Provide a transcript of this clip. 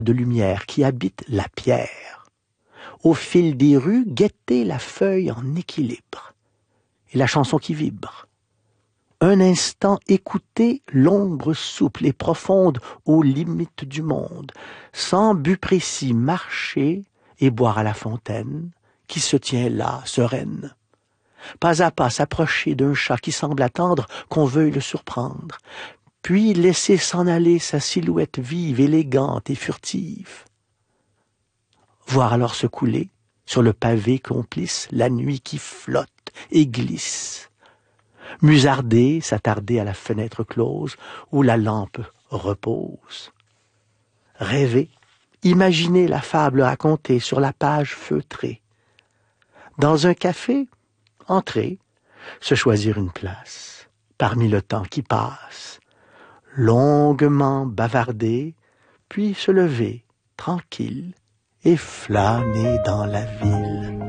de lumière qui habite la pierre. Au fil des rues, guetter la feuille en équilibre et la chanson qui vibre. Un instant écouter l'ombre souple et profonde aux limites du monde, sans but précis marcher et boire à la fontaine qui se tient là, sereine. Pas à pas s'approcher d'un chat qui semble attendre qu'on veuille le surprendre, puis laisser s'en aller sa silhouette vive, élégante et furtive. Voir alors se couler sur le pavé complice la nuit qui flotte et glisse. Musarder, s'attarder à la fenêtre close où la lampe repose. Rêver, imaginer la fable racontée sur la page feutrée. Dans un café, entrer, se choisir une place parmi le temps qui passe. Longuement bavarder, puis se lever, tranquille, et flâner dans la ville.